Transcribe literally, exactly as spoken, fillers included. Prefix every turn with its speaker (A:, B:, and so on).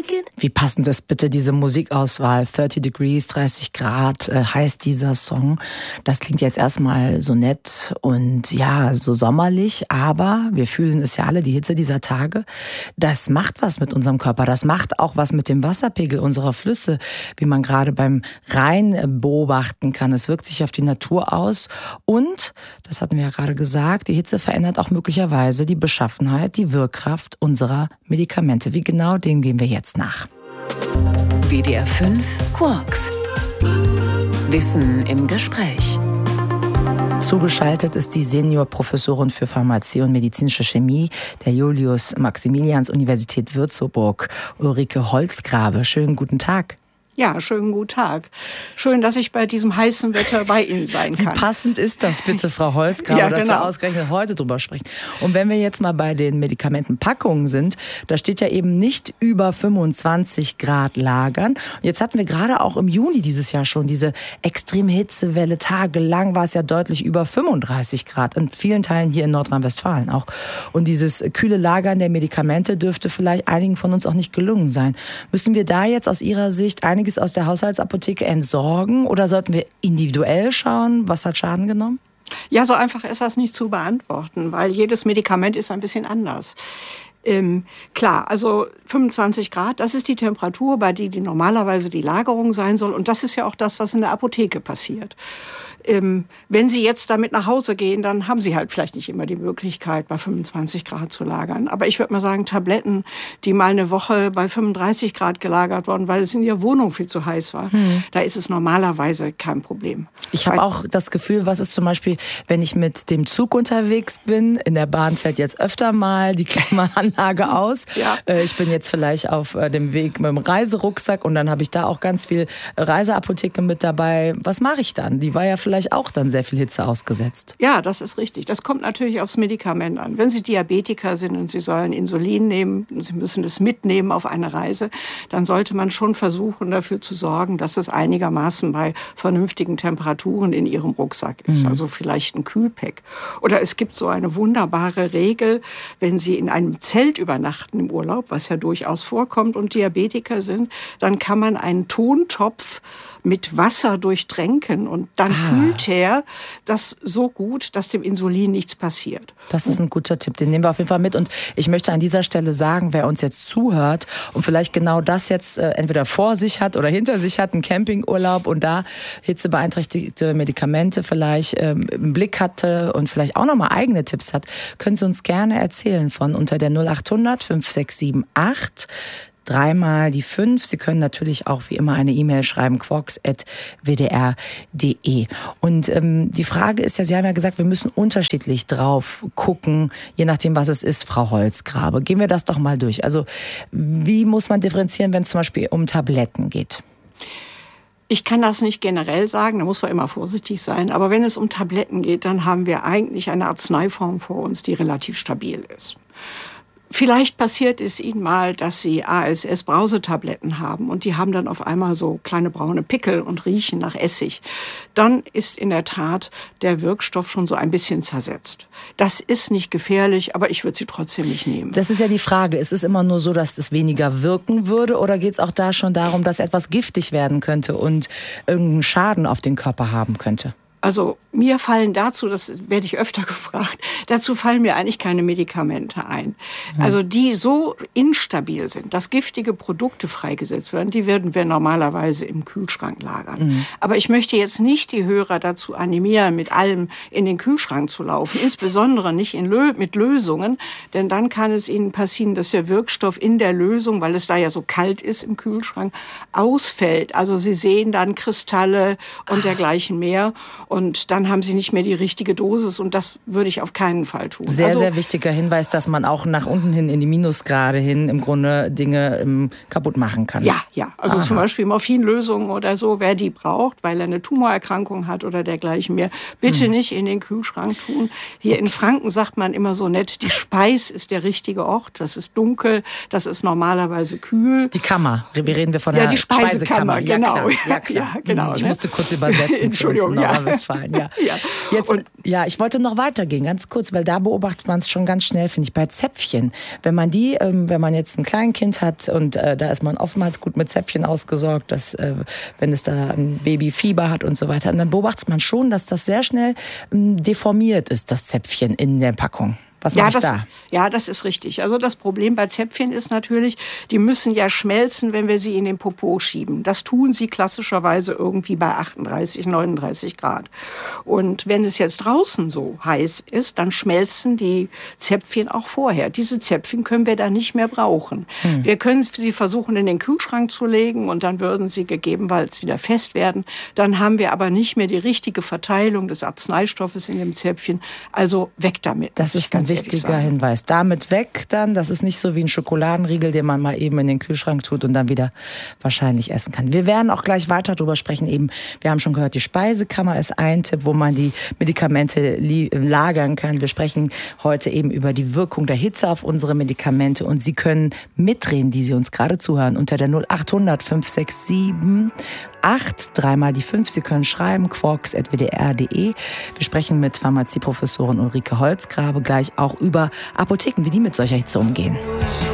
A: Wie passend ist bitte diese Musikauswahl? dreißig Degrees, dreißig Grad äh, heißt dieser Song. Das klingt jetzt erstmal so nett und ja, so sommerlich, aber wir fühlen es ja alle, die Hitze dieser Tage. Das macht was mit unserem Körper. Das macht auch was mit dem Wasserpegel unserer Flüsse, wie man gerade beim Rhein beobachten kann. Es wirkt sich auf die Natur aus und, das hatten wir ja gerade gesagt, die Hitze verändert auch möglicherweise die Beschaffenheit, die Wirkkraft unserer Medikamente. Wie genau, dem gehen wir jetzt nach.
B: W D R fünf Quarks. Wissen im Gespräch.
A: Zugeschaltet ist die Seniorprofessorin für Pharmazie und medizinische Chemie der Julius-Maximilians-Universität Würzburg, Ulrike Holzgrabe. Schönen guten Tag.
C: Ja, schönen guten Tag. Schön, dass ich bei diesem heißen Wetter bei Ihnen sein kann.
A: Wie passend ist das bitte, Frau Holzgrabe, ja, genau, dass wir ausgerechnet heute drüber sprechen. Und wenn wir jetzt mal bei den Medikamentenpackungen sind, da steht ja eben nicht über fünfundzwanzig Grad lagern. Und jetzt hatten wir gerade auch im Juni dieses Jahr schon diese extreme Hitzewelle. Tagelang war es ja deutlich über fünfunddreißig Grad. In vielen Teilen hier in Nordrhein-Westfalen auch. Und dieses kühle Lagern der Medikamente dürfte vielleicht einigen von uns auch nicht gelungen sein. Müssen wir da jetzt aus Ihrer Sicht einige aus der Haushaltsapotheke entsorgen oder sollten wir individuell schauen, was hat Schaden genommen?
C: Ja, so einfach ist das nicht zu beantworten, weil jedes Medikament ist ein bisschen anders. Ähm, klar, also fünfundzwanzig Grad, das ist die Temperatur, bei der die normalerweise die Lagerung sein soll. Und das ist ja auch das, was in der Apotheke passiert. Ähm, wenn Sie jetzt damit nach Hause gehen, dann haben Sie halt vielleicht nicht immer die Möglichkeit, bei fünfundzwanzig Grad zu lagern. Aber ich würde mal sagen, Tabletten, die mal eine Woche bei fünfunddreißig Grad gelagert wurden, weil es in Ihrer Wohnung viel zu heiß war, hm. da ist es normalerweise kein Problem.
A: Ich habe auch das Gefühl, was ist zum Beispiel, wenn ich mit dem Zug unterwegs bin, in der Bahn fällt jetzt öfter mal die Klimaanlage aus. Ja. Ich bin jetzt vielleicht auf dem Weg mit dem Reiserucksack und dann habe ich da auch ganz viel Reiseapotheke mit dabei. Was mache ich dann? Die war ja vielleicht auch dann sehr viel Hitze ausgesetzt.
C: Ja, das ist richtig. Das kommt natürlich aufs Medikament an. Wenn Sie Diabetiker sind und Sie sollen Insulin nehmen, Sie müssen das mitnehmen auf eine Reise, dann sollte man schon versuchen, dafür zu sorgen, dass es einigermaßen bei vernünftigen Temperaturen in Ihrem Rucksack ist. Mhm. Also vielleicht ein Kühlpack. Oder es gibt so eine wunderbare Regel, wenn Sie in einem Zelt übernachten im Urlaub, was ja durchaus vorkommt und Diabetiker sind, dann kann man einen Tontopf mit Wasser durchtränken und dann ah. kühlt er das so gut, dass dem Insulin nichts passiert.
A: Das ist ein guter Tipp, den nehmen wir auf jeden Fall mit. Und ich möchte an dieser Stelle sagen, wer uns jetzt zuhört und vielleicht genau das jetzt äh, entweder vor sich hat oder hinter sich hat, einen Campingurlaub und da hitzebeeinträchtigte Medikamente vielleicht ähm, im Blick hatte und vielleicht auch nochmal eigene Tipps hat, können Sie uns gerne erzählen von unter der null acht hundert fünf sechs sieben acht. Dreimal die fünf. Sie können natürlich auch wie immer eine E-Mail schreiben, quarks at w d r punkt d e. Und ähm, die Frage ist ja, Sie haben ja gesagt, wir müssen unterschiedlich drauf gucken, je nachdem, was es ist, Frau Holzgrabe. Gehen wir das doch mal durch. Also wie muss man differenzieren, wenn es zum Beispiel um Tabletten geht?
C: Ich kann das nicht generell sagen, da muss man immer vorsichtig sein. Aber wenn es um Tabletten geht, dann haben wir eigentlich eine Arzneiform vor uns, die relativ stabil ist. Vielleicht passiert es Ihnen mal, dass Sie A S S-Brausetabletten haben und die haben dann auf einmal so kleine braune Pickel und riechen nach Essig. Dann ist in der Tat der Wirkstoff schon so ein bisschen zersetzt. Das ist nicht gefährlich, aber ich würde sie trotzdem nicht nehmen.
A: Das ist ja die Frage. Ist es immer nur so, dass es weniger wirken würde oder geht es auch da schon darum, dass etwas giftig werden könnte und irgendeinen Schaden auf den Körper haben könnte?
C: Also mir fallen dazu, das werde ich öfter gefragt, dazu fallen mir eigentlich keine Medikamente ein. Mhm. Also die so instabil sind, dass giftige Produkte freigesetzt werden, die werden wir normalerweise im Kühlschrank lagern. Mhm. Aber ich möchte jetzt nicht die Hörer dazu animieren, mit allem in den Kühlschrank zu laufen, insbesondere nicht in Lö- mit Lösungen, denn dann kann es Ihnen passieren, dass der Wirkstoff in der Lösung, weil es da ja so kalt ist im Kühlschrank, ausfällt. Also Sie sehen dann Kristalle und dergleichen mehr. Und dann haben Sie nicht mehr die richtige Dosis und das würde ich auf keinen Fall tun.
A: Sehr,
C: also,
A: sehr wichtiger Hinweis, dass man auch nach unten hin, in die Minusgrade hin, im Grunde Dinge ähm, kaputt machen kann.
C: Ja, ja. Also
A: Aha.
C: zum Beispiel Morphinlösungen oder so, wer die braucht, weil er eine Tumorerkrankung hat oder dergleichen mehr, bitte hm. nicht in den Kühlschrank tun. Hier okay. in Franken sagt man immer so nett, die Speis ist der richtige Ort, das ist dunkel, das ist normalerweise kühl.
A: Die Kammer, wir reden wir von der
C: ja, die Speisekammer,
A: Speisekammer.
C: Genau.
A: Ja, klar. Ja, klar.
C: Ja, genau.
A: Ich
C: ne?
A: musste kurz übersetzen.
C: Entschuldigung, ja.
A: ausfallen. Ja.
C: Ja.
A: Jetzt,
C: Und
A: ja, ich wollte noch weitergehen, ganz kurz, weil da beobachtet man es schon ganz schnell, finde ich, bei Zäpfchen. Wenn man die, ähm, wenn man jetzt ein Kleinkind hat und äh, da ist man oftmals gut mit Zäpfchen ausgesorgt, dass, äh, wenn es da ein Baby Fieber hat und so weiter, und dann beobachtet man schon, dass das sehr schnell ähm, deformiert ist, das Zäpfchen in der Packung. Was mache
C: ja,
A: ich
C: das,
A: da?
C: Ja, das ist richtig. Also das Problem bei Zäpfchen ist natürlich, die müssen ja schmelzen, wenn wir sie in den Popo schieben. Das tun sie klassischerweise irgendwie bei achtunddreißig, neununddreißig Grad. Und wenn es jetzt draußen so heiß ist, dann schmelzen die Zäpfchen auch vorher. Diese Zäpfchen können wir dann nicht mehr brauchen. Hm. Wir können sie versuchen, in den Kühlschrank zu legen und dann würden sie gegebenenfalls wieder fest werden. Dann haben wir aber nicht mehr die richtige Verteilung des Arzneistoffes in dem Zäpfchen. Also weg damit.
A: Das ist ein wichtiger Hinweis. Damit weg dann, das ist nicht so wie ein Schokoladenriegel, den man mal eben in den Kühlschrank tut und dann wieder wahrscheinlich essen kann. Wir werden auch gleich weiter darüber sprechen. Eben, wir haben schon gehört, die Speisekammer ist ein Tipp, wo man die Medikamente lagern kann. Wir sprechen heute eben über die Wirkung der Hitze auf unsere Medikamente und Sie können mitreden, die Sie uns gerade zuhören, unter der null acht hundert fünf sechs sieben acht, dreimal die fünf. Sie können schreiben, quarks at w d r punkt d e. Wir sprechen mit Pharmazieprofessorin Ulrike Holzgrabe gleich auch über Apotheken, wie die mit solcher Hitze umgehen.